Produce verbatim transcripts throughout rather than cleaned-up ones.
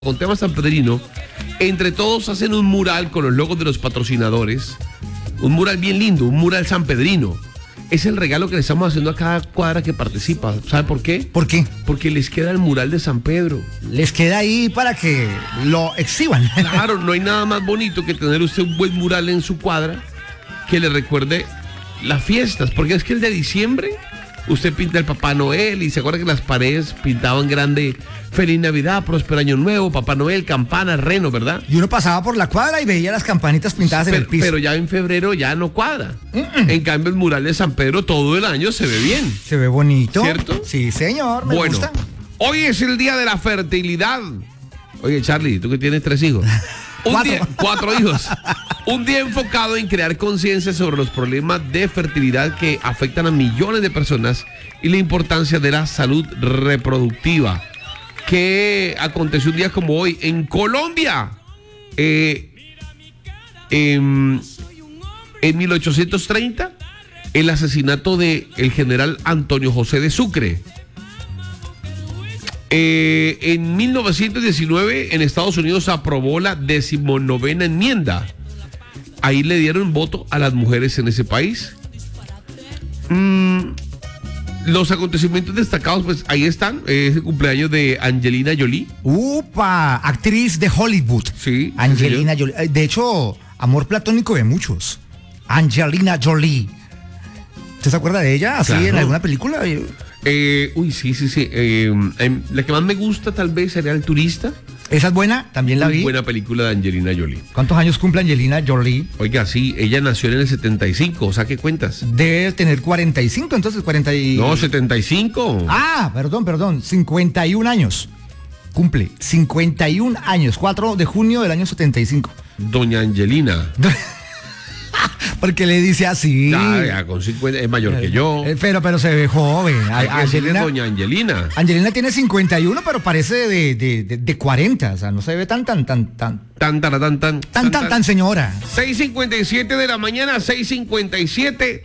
con tema sanpedrino, entre todos hacen un mural con los logos de los patrocinadores, un mural bien lindo, un mural sanpedrino. Es el regalo que le estamos haciendo a cada cuadra que participa. ¿Sabe por qué? ¿Por qué? Porque les queda el mural de San Pedro. Les queda ahí para que lo exhiban. Claro, no hay nada más bonito que tener usted un buen mural en su cuadra que le recuerde las fiestas, porque es que el de diciembre usted pinta el Papá Noel y se acuerda que las paredes pintaban grande Feliz Navidad, Próspero Año Nuevo, Papá Noel, campana, reno, ¿verdad? Y uno pasaba por la cuadra y veía las campanitas pintadas pero, en el piso. Pero ya en febrero ya no cuadra. Mm-mm. En cambio el mural de San Pedro todo el año se ve bien. Se ve bonito. ¿Cierto? Sí, señor, me bueno, gusta. Hoy es el día de la fertilidad. Oye, Charlie, tú que tienes tres hijos. Un cuatro. Día, cuatro hijos. Un día enfocado en crear conciencia sobre los problemas de fertilidad que afectan a millones de personas y la importancia de la salud reproductiva. ¿Qué aconteció un día como hoy en Colombia? Eh, en, en mil ochocientos treinta, el asesinato del general Antonio José de Sucre. Eh, en mil novecientos diecinueve en Estados Unidos se aprobó la decimonovena enmienda. Ahí le dieron voto a las mujeres en ese país. Mm, los acontecimientos destacados, pues ahí están. Es el cumpleaños de Angelina Jolie. ¡Upa! Actriz de Hollywood. Sí. Angelina Jolie. De hecho, amor platónico de muchos. Angelina Jolie. ¿Usted se acuerda de ella? ¿Así claro. En alguna película? Eh, uy, sí, sí, sí. Eh, eh, la que más me gusta tal vez sería El Turista. ¿Esa es buena? También la Muy vi. Buena película de Angelina Jolie. ¿Cuántos años cumple Angelina Jolie? Oiga, sí, ella nació en el setenta y cinco, o sea, ¿qué cuentas? Debe tener cuarenta y cinco, entonces cuarenta y... No, setenta y cinco. Ah, perdón, perdón, cincuenta y un años. Cumple cincuenta y un años, cuatro de junio del año setenta y cinco. Doña Angelina. Porque le dice así. Ya, ya, con cincuenta, es mayor que yo. Pero, pero se ve joven. Hay que decirle Doña Angelina. Angelina tiene cincuenta y uno, pero parece de, de, de, de cuarenta. O sea, no se ve tan, tan, tan, tan. Tan, tan, tan, tan. Tan, tan, tan, tan señora. seis cincuenta y siete de la mañana, seis cincuenta y siete.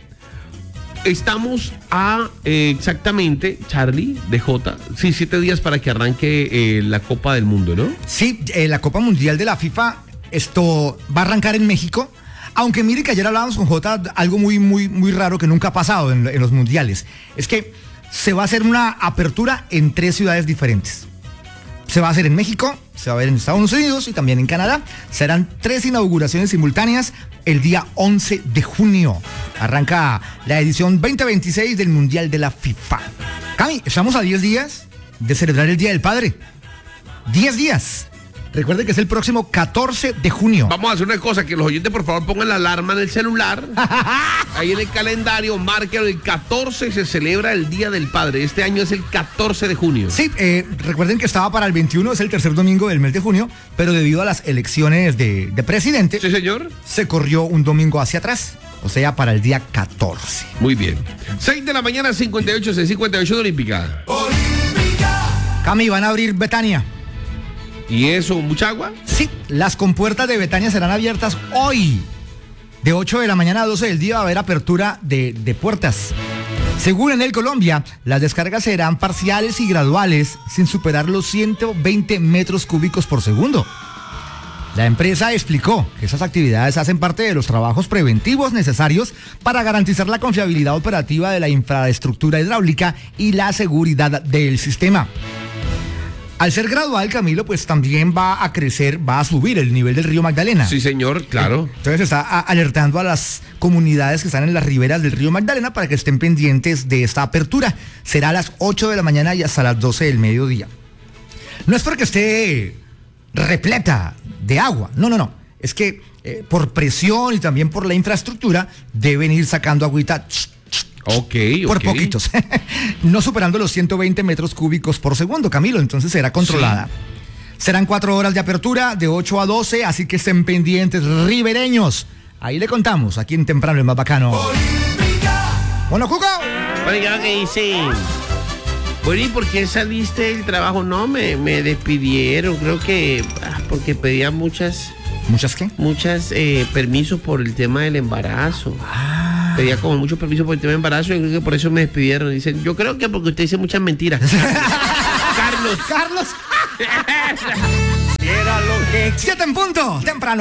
Estamos a eh, exactamente, Charlie, de J, sí, siete días para que arranque eh, la Copa del Mundo, ¿no? Sí, eh, la Copa Mundial de la FIFA, esto va a arrancar en México. Aunque mire que ayer hablábamos con Jota, algo muy, muy, muy raro que nunca ha pasado en, en los mundiales. Es que se va a hacer una apertura en tres ciudades diferentes. Se va a hacer en México, se va a ver en Estados Unidos y también en Canadá. Serán tres inauguraciones simultáneas el día once de junio. Arranca la edición veinte veintiséis del Mundial de la FIFA. Cami, estamos a diez días de celebrar el Día del Padre. diez días. Recuerde que es el próximo catorce de junio. Vamos a hacer una cosa, que los oyentes por favor pongan la alarma en el celular. Ahí en el calendario, marquen el catorce, se celebra el Día del Padre. Este año es el catorce de junio. Sí, eh, recuerden que estaba para el veintiuno, es el tercer domingo del mes de junio, pero debido a las elecciones de, de presidente, sí, señor, se corrió un domingo hacia atrás, o sea, para el día catorce. Muy bien. seis de la mañana, cincuenta y ocho, seis cincuenta y ocho de Olímpica. Olímpica. Cami, van a abrir Betania. ¿Y eso, mucha agua? Sí, las compuertas de Betania serán abiertas hoy. De ocho de la mañana a doce del día va a haber apertura de, de puertas. Según Enel Colombia, las descargas serán parciales y graduales sin superar los ciento veinte metros cúbicos por segundo. La empresa explicó que esas actividades hacen parte de los trabajos preventivos necesarios para garantizar la confiabilidad operativa de la infraestructura hidráulica y la seguridad del sistema. Al ser gradual, Camilo, pues también va a crecer, va a subir el nivel del río Magdalena. Sí, señor, claro. Entonces está alertando a las comunidades que están en las riberas del río Magdalena para que estén pendientes de esta apertura. Será a las ocho de la mañana y hasta las doce del mediodía. No es porque esté repleta de agua, no, no, no. Es que eh, por presión y también por la infraestructura deben ir sacando agüita. Ok, por ok. poquitos, no superando los ciento veinte metros cúbicos por segundo, Camilo, entonces será controlada. Sí. Serán cuatro horas de apertura, de ocho a doce, así que estén pendientes, ribereños. Ahí le contamos, aquí en Temprano, el más bacano. Olímpica. Bueno, Cuco. Oiga, ¿qué dice? Bueno, ¿y por qué saliste del trabajo? No, me, me despidieron, creo que ah, porque pedía muchas... ¿Muchas qué? Muchas eh, permisos por el tema del embarazo. Ah. Pedía como mucho permiso por el tema de embarazo y creo que por eso me despidieron. Dicen, yo creo que porque usted dice muchas mentiras. Carlos. Carlos. Siete en punto, temprano.